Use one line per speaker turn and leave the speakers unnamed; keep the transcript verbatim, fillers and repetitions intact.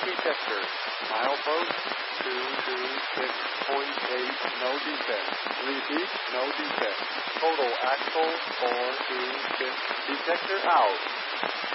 detector. Milepost two two six point eight, no defect. Repeat, no defect. Total axle four two six. Detector out.